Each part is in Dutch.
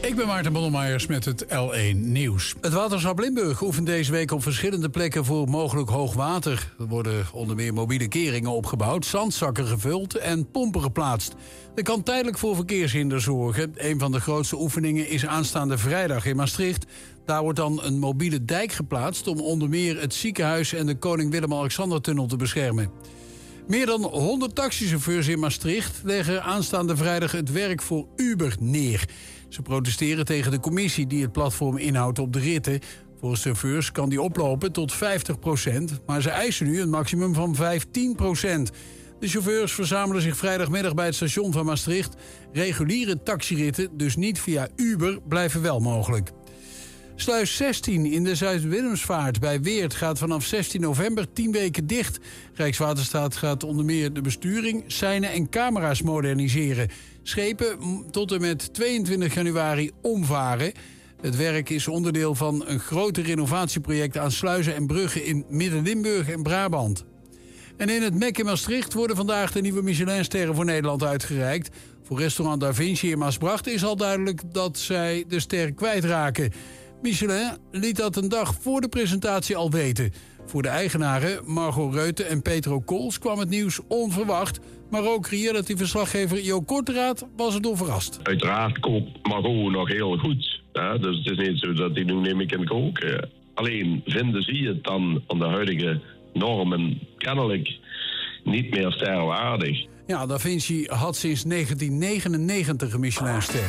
Ik ben Maarten Bondelmeijer met het L1 Nieuws. Het waterschap Limburg oefent deze week op verschillende plekken voor mogelijk hoog water. Er worden onder meer mobiele keringen opgebouwd, zandzakken gevuld en pompen geplaatst. Er kan tijdelijk voor verkeershinder zorgen. Een van de grootste oefeningen is aanstaande vrijdag in Maastricht. Daar wordt dan een mobiele dijk geplaatst om onder meer het ziekenhuis en de Koning Willem-Alexander-tunnel te beschermen. Meer dan 100 taxichauffeurs in Maastricht leggen aanstaande vrijdag het werk voor Uber neer. Ze protesteren tegen de commissie die het platform inhoudt op de ritten. Voor chauffeurs kan die oplopen tot 50%, maar ze eisen nu een maximum van 15%. De chauffeurs verzamelen zich vrijdagmiddag bij het station van Maastricht. Reguliere taxiritten, dus niet via Uber, blijven wel mogelijk. Sluis 16 in de Zuid-Willemsvaart bij Weert gaat vanaf 16 november 10 weken dicht. Rijkswaterstaat gaat onder meer de besturing, seinen en camera's moderniseren. Schepen tot en met 22 januari omvaren. Het werk is onderdeel van een groter renovatieproject aan sluizen en bruggen in Midden-Limburg en Brabant. En in het Mek in Maastricht worden vandaag de nieuwe Michelinsterren voor Nederland uitgereikt. Voor restaurant Da Vinci in Maasbracht is al duidelijk dat zij de ster kwijtraken. Michelin liet dat een dag voor de presentatie al weten. Voor de eigenaren Margot Reuten en Petro Kools kwam het nieuws onverwacht. Maar ook reality-verslaggever Jo Korteraad was erdoor verrast. Uiteraard koopt Margot nog heel goed. Ja, dus het is niet zo dat hij nu neem ik kan koken. Alleen vinden ze het dan aan de huidige normen kennelijk niet meer sterwaardig. Ja, Da Vinci had sinds 1999 een Michelinster.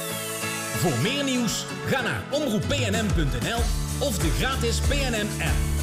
Voor meer nieuws, ga naar omroeppnm.nl of de gratis PNM-app.